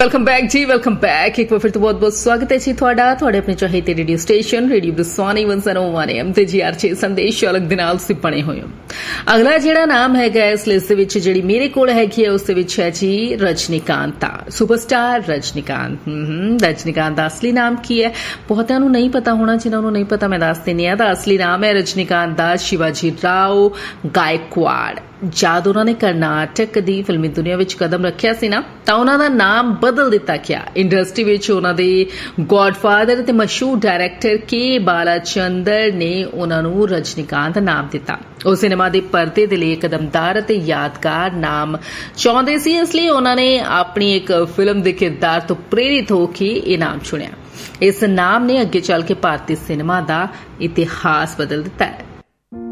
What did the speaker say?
Welcome back जी, welcome back. एक बार फिर तो बहुत बहुत स्वागत है जी ਤੁਹਾਡਾ ਆਪਣੇ ਚਾਹੀਦੇ ਰੇਡੀਓ ਸਟੇਸ਼ਨ ਰੇਡੀਓ ਬਸਾਨੀ 101 AM ਤੇ GR6 ਸੰਦੇਸ਼ ਅਲੱਗ ਦੇ ਨਾਲ ਤੁਸੀਂ ਬਣੇ ਹੋਏ ਹੋ। ਅਗਲਾ ਜਿਹੜਾ ਨਾਮ ਹੈਗਾ ਇਸ ਲਿਸਟ ਦੇ ਵਿੱਚ ਜਿਹੜੀ ਮੇਰੇ ਕੋਲ ਹੈਗੀ ਹੈ ਉਸ ਦੇ ਵਿੱਚ ਹੈ ਜੀ ਰਜਨੀਕਾਂਤ। ਸੁਪਰਸਟਾਰ ਰਜਨੀਕਾਂਤ। ਰਜਨੀਕਾਂਤ ਦਾ ਅਸਲੀ ਨਾਮ ਕੀ ਹੈ ਬਹੁਤਿਆਂ ਨੂੰ ਨਹੀਂ ਪਤਾ ਹੋਣਾ, ਜਿਨ੍ਹਾਂ ਨੂੰ ਨਹੀਂ ਪਤਾ ਮੈਂ ਦੱਸ ਦਿੰਦੀ ਹਾਂ। ਦਾ ਅਸਲੀ ਨਾਮ ਹੈ ਰਜਨੀਕਾਂਤ ਦਾ ਸ਼ਿਵਾਜੀ ਰਾਓ ਗਾਇਕਵਾੜ। ਜਦ ਉਹਨਾਂ ਨੇ ਕਰਨਾਟਕ ਦੀ ਫਿਲਮੀ ਦੁਨੀਆ ਵਿੱਚ ਕਦਮ ਰੱਖਿਆ ਸੀ ਨਾ ਤਾਂ ਉਹਨਾਂ ਦਾ ਨਾਮ ਬਦਲ ਦਿੱਤਾ ਗਿਆ। ਇੰਡਸਟਰੀ ਵਿੱਚ ਉਹਨਾਂ ਦੇ ਗॉडफादर ਤੇ ਮਸ਼ਹੂਰ ਡਾਇਰੈਕਟਰ ਕੇ ਬਾਲਾਚੰਦਰ ਨੇ ਉਹਨਾਂ ਨੂੰ ਰਜਨੀਕਾਂਤ ਨਾਮ ਦਿੱਤਾ। ਉਹ ਸਿਨੇਮਾ ਦੇ ਪਰਦੇ ਦੇ ਲਈ ਇੱਕ ਦਮਦਾਰ ਅਤੇ ਯਾਦਗਾਰ ਨਾਮ ਚਾਹੁੰਦੇ ਸੀ, ਇਸ ਲਈ ਉਹਨਾਂ ਨੇ ਆਪਣੀ ਇੱਕ ਫਿਲਮ ਦੇ ਕਿਰਦਾਰ ਤੋਂ ਪ੍ਰੇਰਿਤ ਹੋ ਕੇ ਇਹ ਨਾਮ ਚੁਣਿਆ। ਇਸ ਨਾਮ ਨੇ ਅੱਗੇ ਚੱਲ ਕੇ ਭਾਰਤੀ ਸਿਨੇਮਾ ਦਾ ਇਤਿਹਾਸ ਬਦਲ ਦਿੱਤਾ ਹੈ।